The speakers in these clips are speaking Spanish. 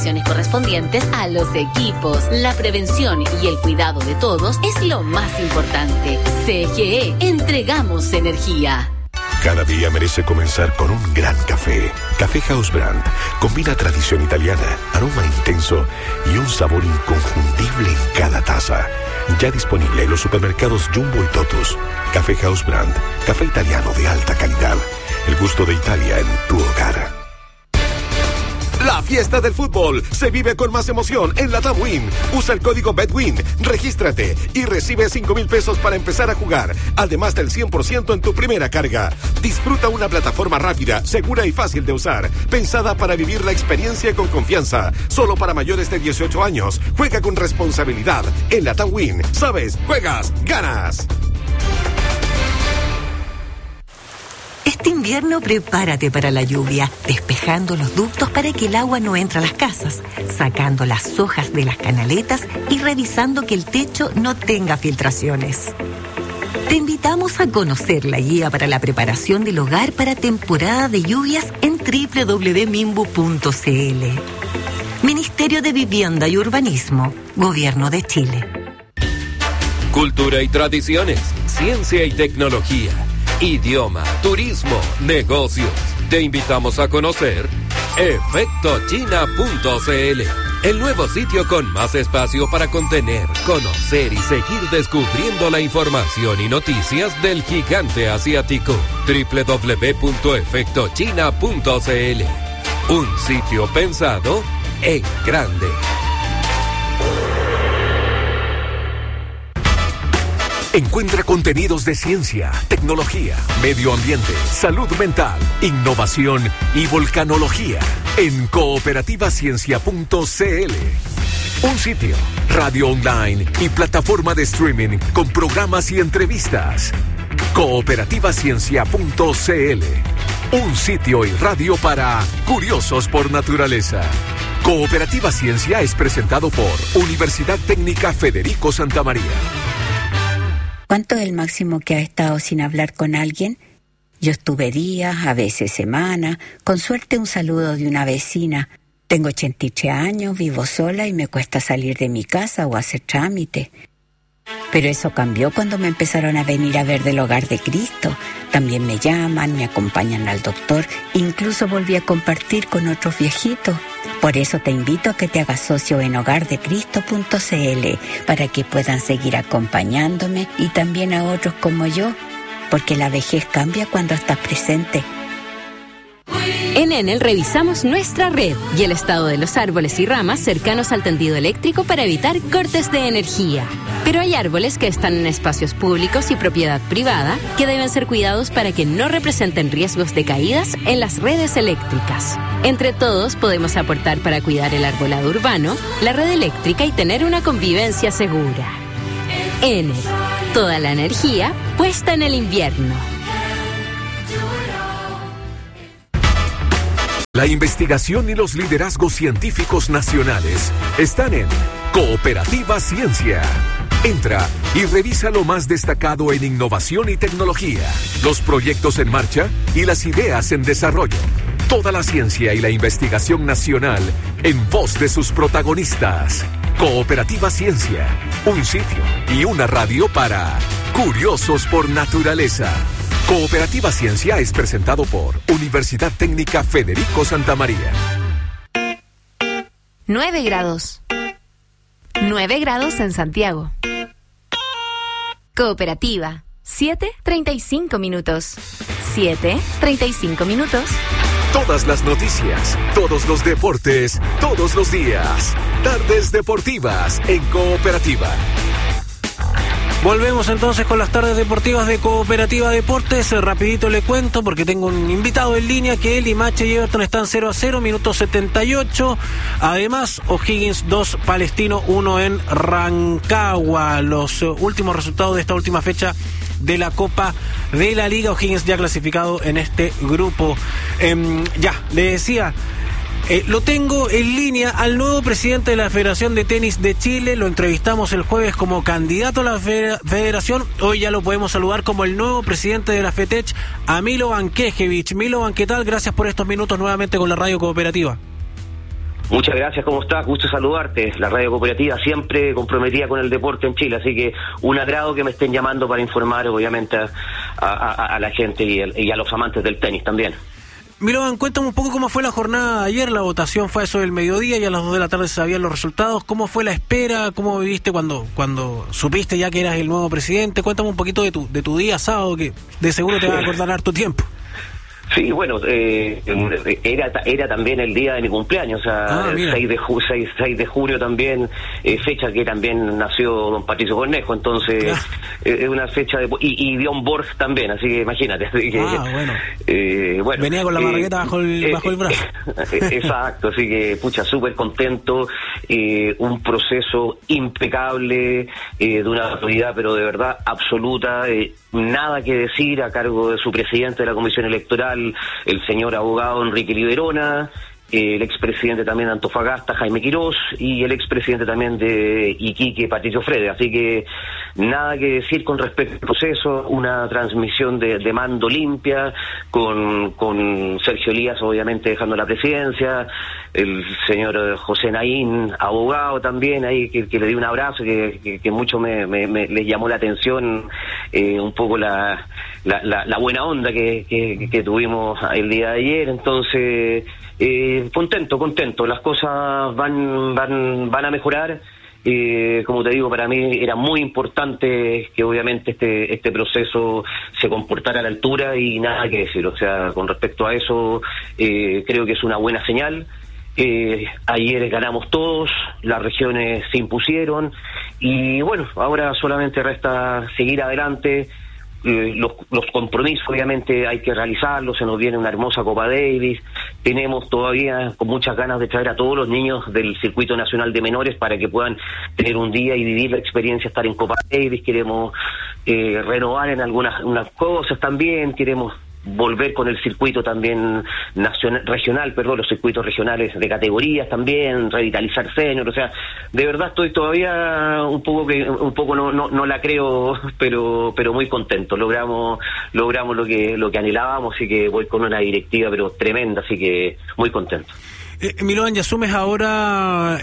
correspondientes a los equipos. La prevención y el cuidado de todos es lo más importante. CGE, entregamos energía. Cada día merece comenzar con un gran café. Café House Brand combina tradición italiana, aroma intenso y un sabor inconfundible en cada taza. Ya disponible en los supermercados Jumbo y Totus. Café House Brand, café italiano de alta calidad. El gusto de Italia en tu hogar. La fiesta del fútbol se vive con más emoción en la TAMWIN. Usa el código BETWIN, regístrate y recibe 5,000 pesos para empezar a jugar, además del 100% en tu primera carga. Disfruta una plataforma rápida, segura y fácil de usar, pensada para vivir la experiencia con confianza. Solo para mayores de 18 años. Juega con responsabilidad. En la TAMWIN, sabes, juegas, ganas. Este invierno prepárate para la lluvia, despejando los ductos para que el agua no entre a las casas, sacando las hojas de las canaletas y revisando que el techo no tenga filtraciones. Te invitamos a conocer la guía para la preparación del hogar para temporada de lluvias en www.mimbu.cl. Ministerio de Vivienda y Urbanismo, Gobierno de Chile. Cultura y tradiciones, ciencia y tecnología. Idioma, turismo, negocios. Te invitamos a conocer efectochina.cl, el nuevo sitio con más espacio para contener, conocer y seguir descubriendo la información y noticias del gigante asiático. www.efectochina.cl, un sitio pensado en grande. Encuentra contenidos de ciencia, tecnología, medio ambiente, salud mental, innovación y volcanología en cooperativaciencia.cl. Un sitio, radio online y plataforma de streaming con programas y entrevistas. Cooperativaciencia.cl. Un sitio y radio para curiosos por naturaleza. Cooperativa Ciencia es presentado por Universidad Técnica Federico Santa María. ¿Cuánto es el máximo que has estado sin hablar con alguien? Yo estuve días, a veces semanas, con suerte un saludo de una vecina. Tengo 83 años, vivo sola y me cuesta salir de mi casa o hacer trámite. Pero eso cambió cuando me empezaron a venir a ver del Hogar de Cristo. También me llaman, me acompañan al doctor, incluso volví a compartir con otros viejitos. Por eso te invito a que te hagas socio en hogardecristo.cl para que puedan seguir acompañándome y también a otros como yo, porque la vejez cambia cuando estás presente. En Enel revisamos nuestra red y el estado de los árboles y ramas cercanos al tendido eléctrico para evitar cortes de energía. Pero hay árboles que están en espacios públicos y propiedad privada que deben ser cuidados para que no representen riesgos de caídas en las redes eléctricas. Entre todos podemos aportar para cuidar el arbolado urbano, la red eléctrica y tener una convivencia segura. Enel, toda la energía puesta en el invierno. La investigación y los liderazgos científicos nacionales están en Cooperativa Ciencia. Entra y revisa lo más destacado en innovación y tecnología, los proyectos en marcha y las ideas en desarrollo. Toda la ciencia y la investigación nacional en voz de sus protagonistas. Cooperativa Ciencia, un sitio y una radio para curiosos por naturaleza. Cooperativa Ciencia es presentado por Universidad Técnica Federico Santa María. 9 grados. 9 grados en Santiago. Cooperativa. 7:35 minutos. 7:35 minutos. Todas las noticias, todos los deportes, todos los días. Tardes deportivas en Cooperativa. Volvemos entonces con las tardes deportivas de Cooperativa Deportes. Rapidito le cuento porque tengo un invitado en línea que el Limache y Everton están 0-0, minuto 78. Además, O'Higgins 2, Palestino 1 en Rancagua. Los últimos resultados de esta última fecha de la Copa de la Liga. O'Higgins ya clasificado en este grupo. Ya, le decía... lo tengo en línea al nuevo presidente de la Federación de Tenis de Chile. Lo entrevistamos el jueves como candidato a la federación. Hoy ya lo podemos saludar como el nuevo presidente de la FETECH, a Milovan Knežević. Milovan, ¿qué tal? Gracias por estos minutos nuevamente con la Radio Cooperativa. Muchas gracias, ¿cómo estás? Gusto saludarte. La radio cooperativa siempre comprometida con el deporte en Chile, así que un agrado que me estén llamando para informar, obviamente, a la gente y a los amantes del tenis también. Milovan, cuéntame un poco cómo fue la jornada de ayer. La votación fue a eso del mediodía y a las 2 de la tarde se sabían los resultados. ¿Cómo fue la espera? ¿Cómo viviste cuando supiste ya que eras el nuevo presidente? Cuéntame un poquito de tu día sábado, que de seguro te va a acordar harto tiempo. Sí, bueno, era también el día de mi cumpleaños, o sea, 6 de junio también, fecha que también nació don Patricio Cornejo, entonces es una fecha y Dion Borg también, así que imagínate. Así que, bueno. Venía con la marraqueta bajo el brazo. Exacto, así que, pucha, súper contento, un proceso impecable, de una autoridad, pero de verdad absoluta, nada que decir a cargo de su presidente de la Comisión Electoral, el señor abogado Enrique Liberona, el expresidente también de Antofagasta, Jaime Quirós, y el expresidente también de Iquique, Patricio Frede. Así que nada que decir con respecto al proceso, una transmisión de mando limpia, con Sergio Elías obviamente dejando la presidencia, el señor José Naín, abogado también, ahí que le di un abrazo, que mucho les llamó la atención un poco la buena onda que tuvimos el día de ayer. Entonces contento, las cosas van a mejorar. Como te digo, para mí era muy importante que obviamente este proceso se comportara a la altura y nada que decir, o sea, con respecto a eso creo que es una buena señal. Ayer ganamos todos, las regiones se impusieron y bueno, ahora solamente resta seguir adelante. Los compromisos obviamente hay que realizarlos, se nos viene una hermosa Copa Davis, tenemos todavía con muchas ganas de traer a todos los niños del circuito nacional de menores para que puedan tener un día y vivir la experiencia de estar en Copa Davis. Queremos renovar en unas cosas también, queremos volver con el circuito también regional, los circuitos regionales de categorías también, revitalizar senior, o sea, de verdad estoy todavía un poco no la creo, pero muy contento. Logramos lo que anhelábamos, así que voy con una directiva pero tremenda, así que muy contento. Milovan, ¿ya asumes ahora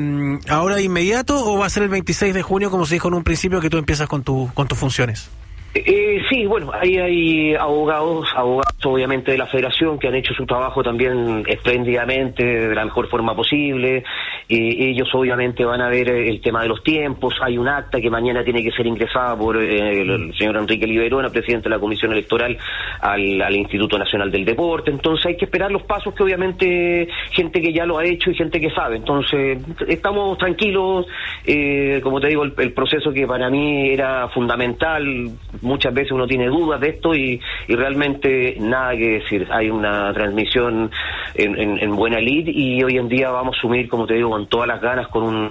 de inmediato o va a ser el 26 de junio como se dijo en un principio que tú empiezas con tus funciones? Sí, bueno, ahí hay abogados obviamente de la federación que han hecho su trabajo también espléndidamente, de la mejor forma posible. Ellos obviamente van a ver el tema de los tiempos. Hay un acta que mañana tiene que ser ingresada por el señor Enrique Liberona, presidente de la Comisión Electoral, al Instituto Nacional del Deporte. Entonces hay que esperar los pasos que obviamente gente que ya lo ha hecho y gente que sabe. Entonces estamos tranquilos, como te digo, el proceso que para mí era fundamental. Muchas veces uno tiene dudas de esto y realmente nada que decir. Hay una transmisión en buena lid y hoy en día vamos a asumir, como te digo, con todas las ganas, con un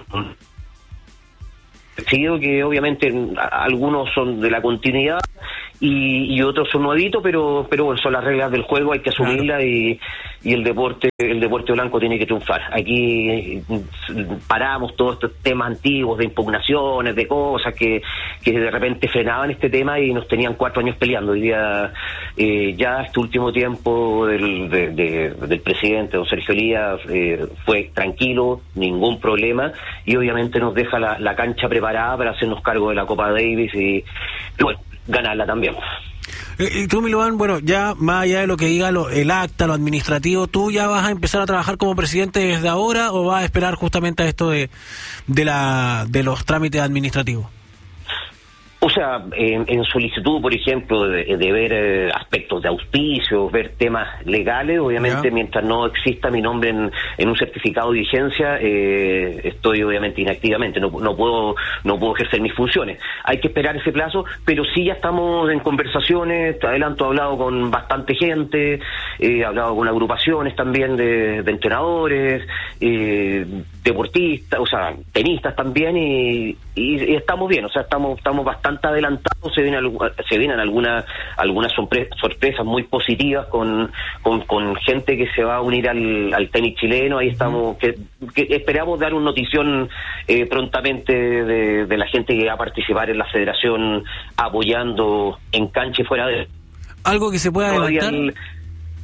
seguido que obviamente algunos son de la continuidad y otros son nuevitos, pero bueno, son las reglas del juego, hay que asumirlas. Claro. Y el deporte blanco tiene que triunfar. Aquí paramos todos estos temas antiguos de impugnaciones, de cosas que de repente frenaban este tema y nos tenían 4 años peleando. Hoy día ya este último tiempo del presidente don Sergio Elías fue tranquilo, ningún problema, y obviamente nos deja la cancha preparada para hacernos cargo de la Copa Davis y bueno, ganarla también. Y tú, Milovan, bueno, ya más allá de lo que diga el acta, lo administrativo, ¿tú ya vas a empezar a trabajar como presidente desde ahora o vas a esperar justamente a esto de los trámites administrativos? O sea, en solicitud, por ejemplo, de ver aspectos de auspicios, ver temas legales, obviamente, mientras no exista mi nombre en un certificado de vigencia, estoy obviamente inactivamente, no puedo ejercer mis funciones. Hay que esperar ese plazo, pero sí ya estamos en conversaciones. Te adelanto, he hablado con bastante gente, he hablado con agrupaciones también de entrenadores, deportistas, o sea, tenistas también, y estamos bien, o sea, estamos bastante adelantados. Se vienen algunas sorpresas muy positivas con gente que se va a unir al tenis chileno. Ahí estamos, que esperamos dar una notición prontamente de la gente que va a participar en la federación apoyando en cancha y fuera de... ¿Algo que se pueda adelantar?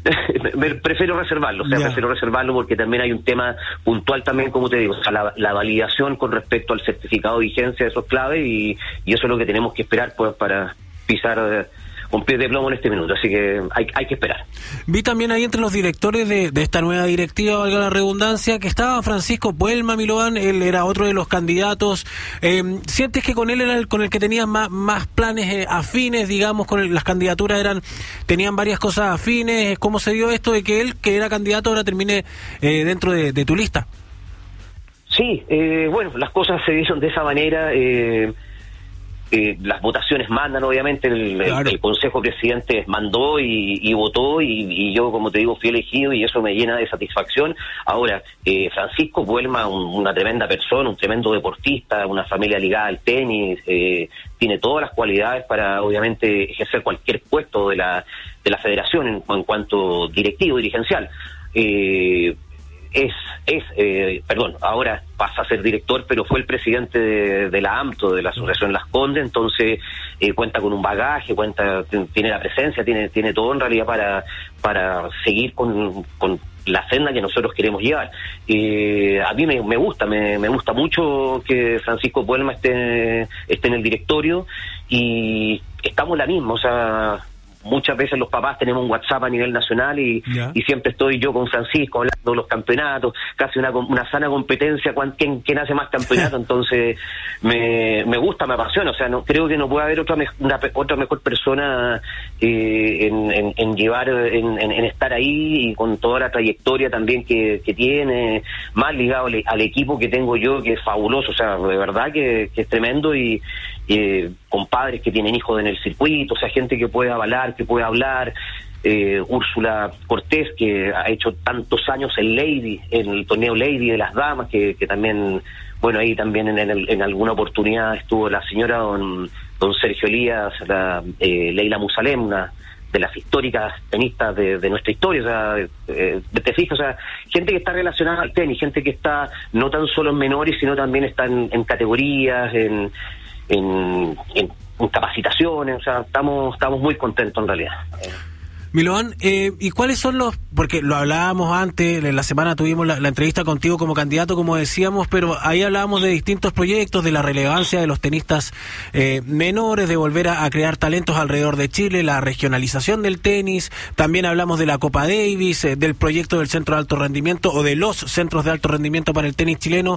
prefiero reservarlo, prefiero reservarlo porque también hay un tema puntual también, como te digo, o sea, la validación con respecto al certificado de vigencia, eso es clave y eso es lo que tenemos que esperar pues para pisar un pie de plomo en este minuto, así que hay que esperar. Vi también ahí entre los directores de esta nueva directiva, valga la redundancia, que estaba Francisco Puelma, Milovan, él era otro de los candidatos. ¿Sientes que con él era con el que tenías más planes afines, digamos, con las candidaturas tenían varias cosas afines? ¿Cómo se dio esto de que él, que era candidato, ahora termine dentro de tu lista? Sí, bueno, las cosas se dieron de esa manera. Las votaciones mandan, obviamente, el Consejo Presidente mandó y votó y yo, como te digo, fui elegido y eso me llena de satisfacción. Ahora, Francisco Puelma, una tremenda persona, un tremendo deportista, una familia ligada al tenis, tiene todas las cualidades para, obviamente, ejercer cualquier puesto de la federación en cuanto directivo, dirigencial. Ahora pasa a ser director, pero fue el presidente de la AMTO, de la Asociación Las Condes, entonces cuenta con un bagaje, tiene la presencia, tiene todo en realidad para seguir con la senda que nosotros queremos llevar. A mí me gusta mucho que Francisco Puelma esté en el directorio y estamos en la misma, o sea, muchas veces los papás tenemos un WhatsApp a nivel nacional y siempre estoy yo con Francisco hablando de los campeonatos, casi una sana competencia, quién hace más campeonatos, entonces me gusta, me apasiona, o sea, creo que no puede haber otra mejor persona en llevar, en estar ahí y con toda la trayectoria también que tiene, más ligado al equipo que tengo yo, que es fabuloso, o sea, de verdad que es tremendo y con padres que tienen hijos en el circuito, o sea, gente que puede avalar, que puede hablar, Úrsula Cortés, que ha hecho tantos años en el torneo Lady de las damas, que también, bueno, ahí también en alguna oportunidad estuvo la señora don Sergio Elías, Leila Musalem, una de las históricas tenistas de nuestra historia, o sea, te fijas, o sea, gente que está relacionada al tenis, gente que está no tan solo en menores, sino también está en categorías, en capacitaciones, o sea, estamos muy contentos en realidad. Milovan, ¿y cuáles son porque lo hablábamos antes, en la semana tuvimos la entrevista contigo como candidato, como decíamos, pero ahí hablábamos de distintos proyectos, de la relevancia de los tenistas menores, de volver a crear talentos alrededor de Chile, la regionalización del tenis, también hablamos de la Copa Davis, del proyecto del centro de alto rendimiento o de los centros de alto rendimiento para el tenis chileno.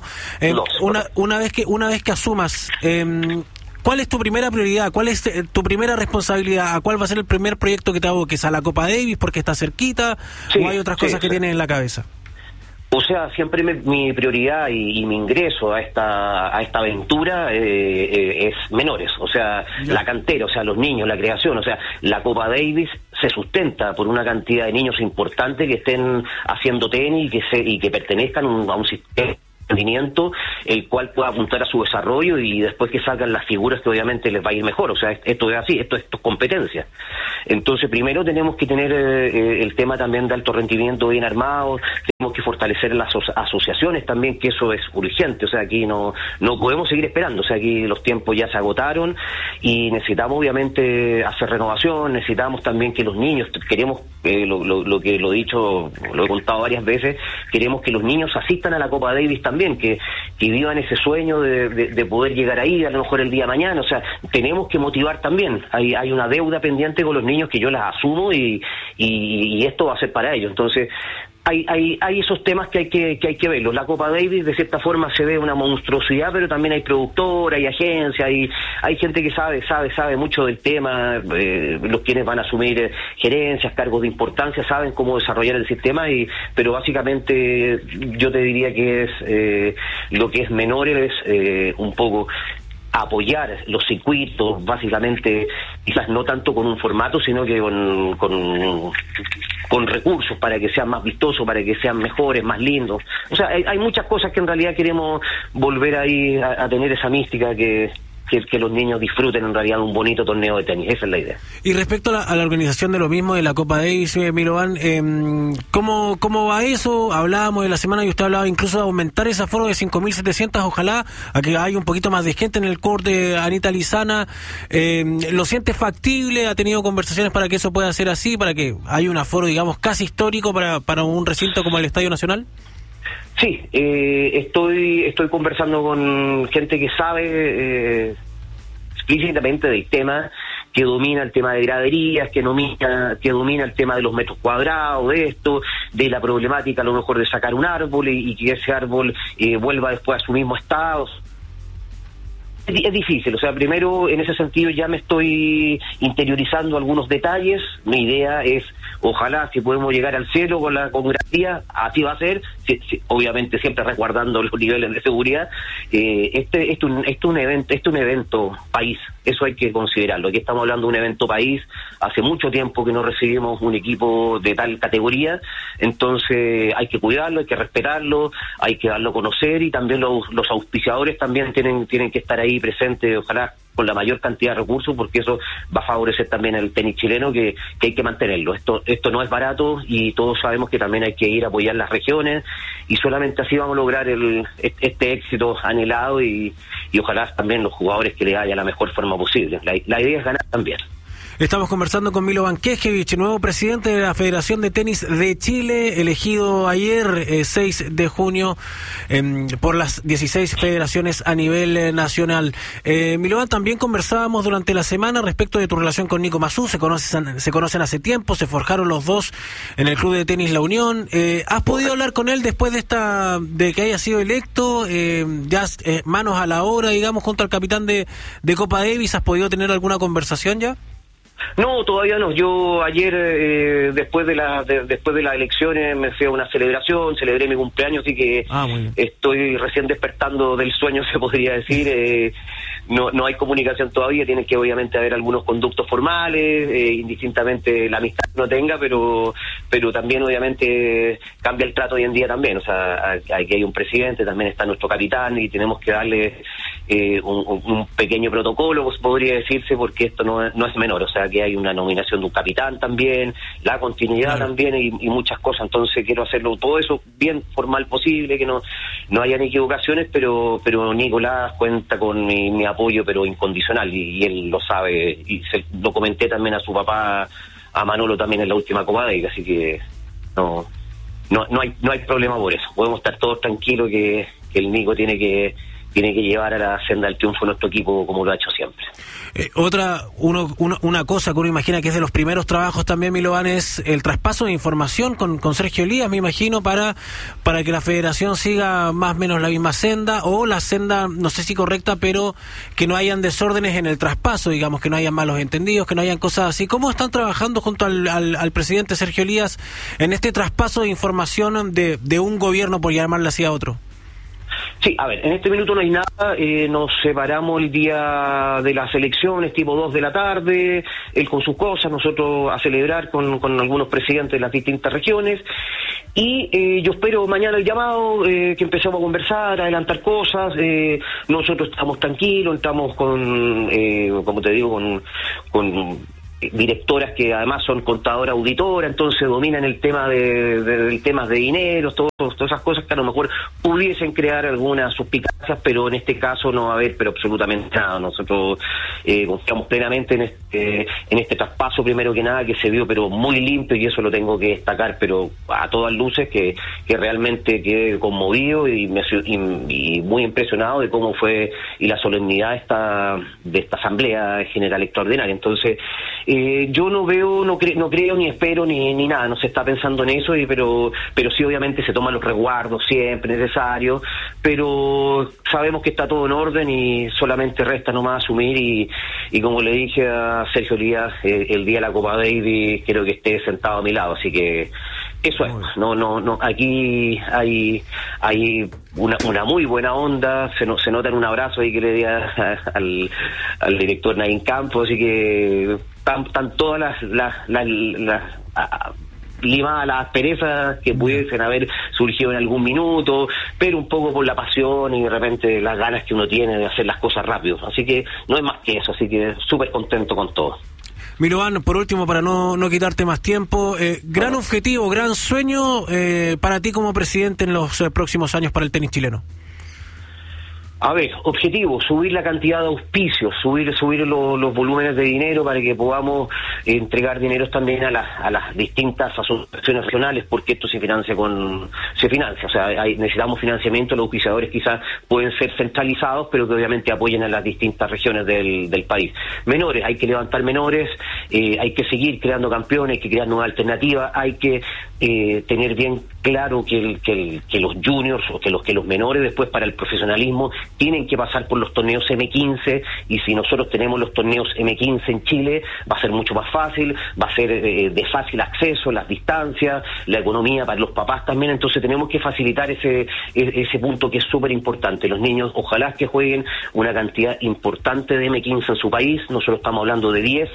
Una vez que asumas, ¿cuál es tu primera prioridad? ¿Cuál es tu primera responsabilidad? ¿A cuál va a ser el primer proyecto que te aboques? ¿A la Copa Davis porque está cerquita? Sí, ¿o hay otras cosas que tienes en la cabeza? O sea, siempre mi prioridad y mi ingreso a esta aventura es menores, o sea, la cantera, o sea, los niños, la creación, o sea, la Copa Davis se sustenta por una cantidad de niños importante que estén haciendo tenis y que pertenezcan a un sistema rendimiento, el cual pueda apuntar a su desarrollo y después que salgan las figuras que obviamente les va a ir mejor, o sea, esto es así, esto es competencia. Entonces primero tenemos que tener el tema también de alto rendimiento bien armado, tenemos que fortalecer las asociaciones también, que eso es urgente, o sea, aquí no podemos seguir esperando, o sea, aquí los tiempos ya se agotaron y necesitamos obviamente hacer renovación, necesitamos también que los niños, queremos, lo que lo he dicho, lo he contado varias veces, queremos que los niños asistan a la Copa Davis también, que vivan ese sueño de poder llegar ahí a lo mejor el día de mañana, o sea, tenemos que motivar también, hay una deuda pendiente con los niños que yo las asumo y esto va a ser para ellos, entonces hay esos temas que hay que verlos. La Copa Davis de cierta forma se ve una monstruosidad, pero también hay productora, hay agencia, hay gente que sabe mucho del tema, los quienes van a asumir gerencias, cargos de importancia, saben cómo desarrollar el sistema, pero básicamente yo te diría que es lo que es menores, un poco apoyar los circuitos, básicamente, quizás no tanto con un formato, sino que con recursos para que sean más vistosos, para que sean mejores, más lindos. O sea, hay muchas cosas que en realidad queremos volver ahí a tener esa mística que que los niños disfruten en realidad un bonito torneo de tenis. Esa es la idea. Y respecto a la organización de lo mismo, de la Copa Davis, Milovan, ¿cómo va eso? Hablábamos de la semana y usted hablaba incluso de aumentar ese aforo de 5.700, ojalá, a que haya un poquito más de gente en el court de Anita Lizana. ¿Lo siente factible? ¿Ha tenido conversaciones para que eso pueda ser así, para que haya un aforo, digamos, casi histórico para un recinto como el Estadio Nacional? Sí, estoy conversando con gente que sabe explícitamente del tema, que domina el tema de graderías, que domina el tema de los metros cuadrados, de esto, de la problemática a lo mejor de sacar un árbol y que ese árbol vuelva después a su mismo estado. Es difícil, o sea, primero en ese sentido ya me estoy interiorizando algunos detalles. Mi idea es, ojalá si podemos llegar al cielo con gradería, así va a ser, obviamente siempre resguardando los niveles de seguridad. Este es un evento país, eso hay que considerarlo. Aquí estamos hablando de un evento país, hace mucho tiempo que no recibimos un equipo de tal categoría, entonces hay que cuidarlo, hay que respetarlo, hay que darlo a conocer, y también los auspiciadores también tienen que estar ahí presentes, ojalá con la mayor cantidad de recursos, porque eso va a favorecer también el tenis chileno, que hay que mantenerlo. Esto no es barato, y todos sabemos que también hay que ir a apoyar las regiones, y solamente así vamos a lograr este éxito anhelado, y ojalá también los jugadores que le haya la mejor forma posible. La idea es ganar también. Estamos conversando con Milovan Keškević, nuevo presidente de la Federación de Tenis de Chile, elegido ayer, 6 de junio, por las 16 federaciones a nivel nacional. Milovan, también conversábamos durante la semana respecto de tu relación con Nico Massú. Se conocen hace tiempo, se forjaron los dos en el Club de Tenis La Unión. ¿Has podido hablar con él después de que haya sido electo? Ya manos a la obra, digamos, junto al capitán de Copa Davis. ¿Has podido tener alguna conversación ya? No, todavía no. Yo ayer, después de las elecciones, me fui a una celebración, celebré mi cumpleaños, así que estoy recién despertando del sueño, se podría decir. No hay comunicación todavía, tiene que obviamente haber algunos conductos formales, indistintamente la amistad que no tenga, pero también obviamente cambia el trato hoy en día también. O sea, aquí hay un presidente, también está nuestro capitán, y tenemos que darle un pequeño protocolo, podría decirse, porque esto no es menor. O sea, que hay una nominación de un capitán también, la continuidad también, y muchas cosas. Entonces quiero hacerlo todo eso bien formal posible, que no hayan equivocaciones, pero Nicolás cuenta con mi apoyo, pero incondicional, y él lo sabe, y lo comenté también a su papá, a Manolo, también en la última Copa Davis, así que no hay problema por eso. Podemos estar todos tranquilos que el Nico tiene que llevar a la senda del triunfo nuestro equipo, como lo ha hecho siempre. Una cosa que uno imagina que es de los primeros trabajos también, Milovan, es el traspaso de información con Sergio Elías, me imagino, para que la federación siga más o menos la misma senda, o la senda, no sé si correcta, pero que no hayan desórdenes en el traspaso, digamos, que no hayan malos entendidos, que no hayan cosas así. ¿Cómo están trabajando junto al presidente Sergio Elías en este traspaso de información de un gobierno, por llamarle así, a otro? Sí, a ver, en este minuto no hay nada, nos separamos el día de las elecciones, tipo 2 de la tarde, él con sus cosas, nosotros a celebrar con algunos presidentes de las distintas regiones, y yo espero mañana el llamado, que empecemos a conversar, a adelantar cosas. Nosotros estamos tranquilos, estamos como te digo, con directoras que además son contadora auditora, entonces dominan el tema de temas de dinero, todas esas cosas que a lo mejor pudiesen crear algunas suspicacias, pero en este caso no va a haber absolutamente nada. Nosotros confiamos plenamente en este traspaso, primero que nada, que se dio pero muy limpio, y eso lo tengo que destacar, pero a todas luces, que realmente quedé conmovido y muy impresionado de cómo fue y la solemnidad de esta Asamblea General Extraordinaria. Entonces yo no creo ni espero ni nada, no se está pensando en eso, pero sí, obviamente se toman los resguardos siempre necesarios, pero sabemos que está todo en orden y solamente resta nomás asumir, y como le dije a Sergio Elías, el día de la Copa Davis quiero que esté sentado a mi lado, así que eso es. No, aquí hay una muy buena onda, se nota en un abrazo ahí que le di al director Naín Campos, así que están todas las limadas las asperezas que pudiesen haber surgido en algún minuto, pero un poco por la pasión y de repente las ganas que uno tiene de hacer las cosas rápido. Así que no es más que eso, así que súper contento con todo. Milovan, por último, para no quitarte más tiempo, gran objetivo, gran sueño para ti como presidente en los próximos años para el tenis chileno. A ver, objetivo, subir la cantidad de auspicios, subir los volúmenes de dinero para que podamos entregar dineros también a las distintas asociaciones regionales, porque esto se financia, o sea, necesitamos financiamiento, los auspiciadores quizás pueden ser centralizados, pero que obviamente apoyen a las distintas regiones del país. Menores, hay que levantar menores, hay que seguir creando campeones, hay que crear nuevas alternativas, hay que tener bien claro que los juniors o que los menores después para el profesionalismo tienen que pasar por los torneos M15, y si nosotros tenemos los torneos M15 en Chile va a ser mucho más fácil, va a ser de fácil acceso, las distancias, la economía para los papás también. Entonces tenemos que facilitar ese punto que es súper importante. Los niños ojalá que jueguen una cantidad importante de M15 en su país. Nosotros estamos hablando de 10,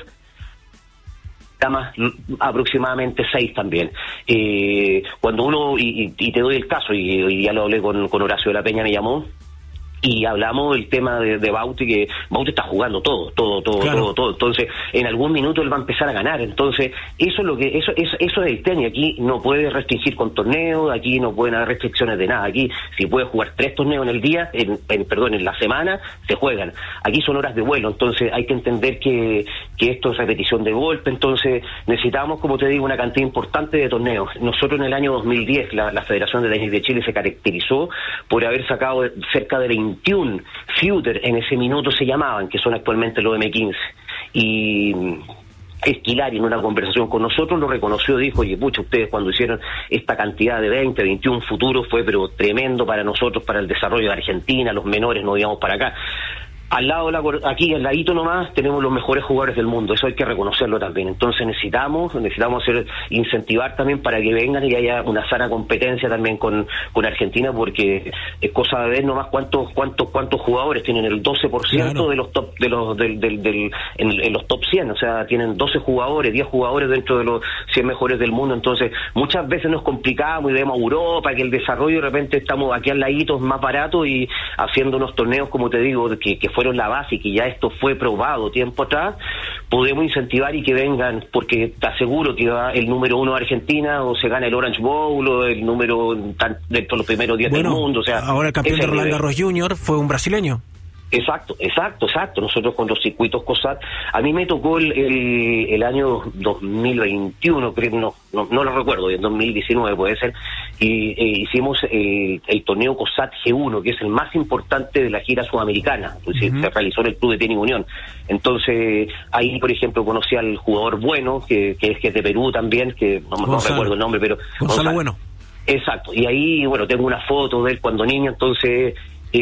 más aproximadamente 6 también. Cuando uno, y te doy el caso, y hoy día lo hablé con Horacio de la Peña, me llamó, y hablamos del tema de Bauti, que Bauti está jugando todo. Entonces, en algún minuto él va a empezar a ganar. Entonces, eso es el tenis. Aquí no puede restringir con torneos, aquí no pueden haber restricciones de nada. Aquí, si puede jugar 3 torneos en el día, en la semana, se juegan. Aquí son horas de vuelo, entonces hay que entender que esto es repetición de golpe. Entonces, necesitamos, como te digo, una cantidad importante de torneos. Nosotros en el año 2010, la Federación de Tenis de Chile se caracterizó por haber sacado cerca de 21 Future, en ese minuto se llamaban, que son actualmente los M15. Y Esquilari, en una conversación con nosotros, lo reconoció, dijo: oye, pucha, ustedes cuando hicieron esta cantidad de 20, 21 futuros fue pero tremendo para nosotros, para el desarrollo de Argentina, los menores nos íbamos para acá. Al lado, aquí al ladito nomás, tenemos los mejores jugadores del mundo, eso hay que reconocerlo también. Entonces necesitamos incentivar también para que vengan y haya una sana competencia también con Argentina, porque es cosa de ver nomás cuántos jugadores tienen el 12% claro. de los top en los top 100, o sea, tienen 12 jugadores, 10 jugadores dentro de los 100 mejores del mundo. Entonces muchas veces nos complicamos y vemos a Europa, que el desarrollo de repente estamos aquí al ladito más barato y haciendo unos torneos, como te digo, que fueron la base y que ya esto fue probado tiempo atrás, podemos incentivar y que vengan, porque te aseguro que va el número 1 de Argentina, o se gana el Orange Bowl, o el número dentro de los primeros 10 del mundo. O sea, ahora el campeón de Roland Garros Junior fue un brasileño. Exacto. Nosotros con los circuitos COSAT, a mí me tocó el año 2021, creo, no lo recuerdo, en 2019 puede ser, y hicimos el torneo COSAT G1, que es el más importante de la gira sudamericana, se realizó en el Club de Tenis Unión. Entonces, ahí, por ejemplo, conocí al jugador Bueno, que es de Perú también, que no recuerdo el nombre, pero... Gonzalo Bueno. Exacto, y ahí, bueno, tengo una foto de él cuando niño, entonces...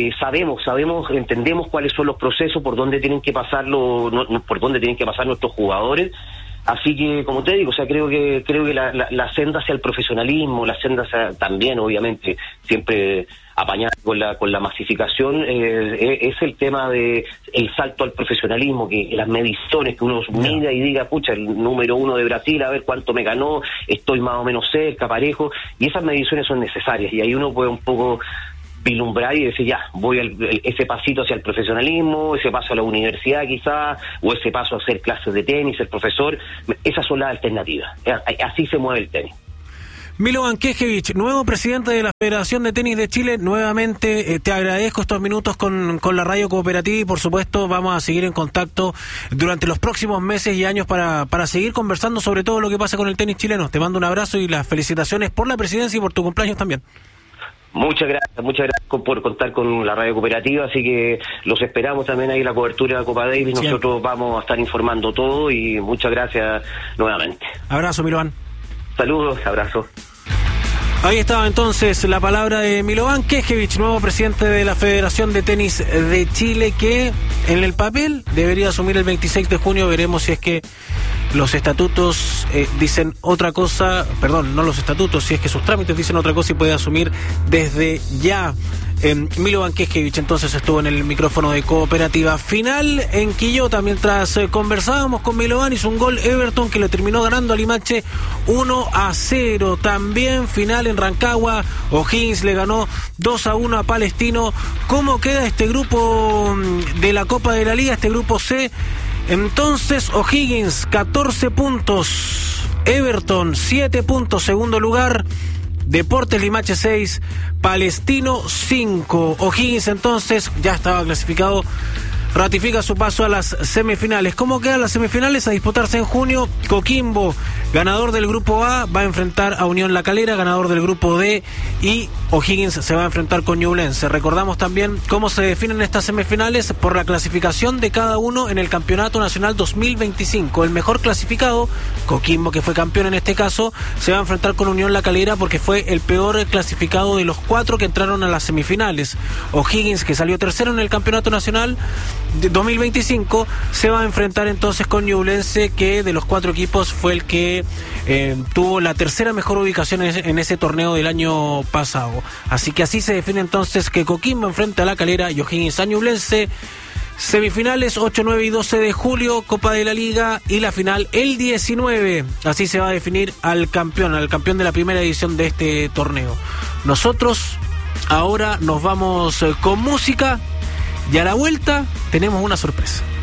entendemos cuáles son los procesos, por dónde tienen que pasar nuestros jugadores. Así que, como te digo, o sea, creo que la senda hacia el profesionalismo, la senda hacia, también, obviamente, siempre apañada con la masificación, es el tema de el salto al profesionalismo, que las mediciones, que uno mira y diga, pucha, el número 1 de Brasil, a ver cuánto me ganó, estoy más o menos cerca, parejo, y esas mediciones son necesarias, y ahí uno puede un poco vislumbrar y decir, ya, voy ese pasito hacia el profesionalismo, ese paso a la universidad quizás, o ese paso a hacer clases de tenis, ser profesor. Esas son las alternativas, así se mueve el tenis. Milovan Knežević, nuevo presidente de la Federación de Tenis de Chile, nuevamente te agradezco estos minutos con la Radio Cooperativa, y por supuesto vamos a seguir en contacto durante los próximos meses y años para seguir conversando sobre todo lo que pasa con el tenis chileno. Te mando un abrazo y las felicitaciones por la presidencia y por tu cumpleaños también. Muchas gracias por contar con la Radio Cooperativa, así que los esperamos también ahí en la cobertura de Copa Davis. Siempre. Nosotros vamos a estar informando todo, y muchas gracias nuevamente. Abrazo, Milovan. Saludos, abrazo. Ahí estaba entonces la palabra de Milovan Knežević, nuevo presidente de la Federación de Tenis de Chile, que en el papel debería asumir el 26 de junio. Veremos si es que los estatutos dicen otra cosa, perdón, no los estatutos, si es que sus trámites dicen otra cosa, y puede asumir desde ya Milovan Keskevich entonces estuvo en el micrófono de Cooperativa. Final en Quillota, mientras conversábamos con Milovan, hizo un gol Everton que le terminó ganando a Limache 1-0. También final en Rancagua, O'Higgins le ganó 2-1 a Palestino. ¿Cómo queda este grupo de la Copa de la Liga, este grupo C? Entonces O'Higgins 14 puntos, Everton 7 puntos, segundo lugar. Deportes Limache 6, Palestino 5. O'Higgins entonces ya estaba clasificado, ratifica su paso a las semifinales. ¿Cómo quedan las semifinales a disputarse en junio? Coquimbo, ganador del grupo A, va a enfrentar a Unión La Calera, ganador del grupo D, y O'Higgins se va a enfrentar con Ñublense. Recordamos también cómo se definen estas semifinales por la clasificación de cada uno en el Campeonato Nacional 2025. El mejor clasificado, Coquimbo, que fue campeón en este caso, se va a enfrentar con Unión La Calera porque fue el peor clasificado de los 4 que entraron a las semifinales. O'Higgins, que salió tercero en el Campeonato Nacional de 2025, se va a enfrentar entonces con Ñublense, que de los 4 equipos fue el que tuvo la tercera mejor ubicación en ese torneo del año pasado. Así que así se define entonces que Coquimbo enfrenta a La Calera y O'Higgins a Ñublense. Semifinales 8, 9 y 12 de julio, Copa de la Liga, y la final el 19. Así se va a definir al campeón de la primera edición de este torneo. Nosotros ahora nos vamos con música y a la vuelta tenemos una sorpresa.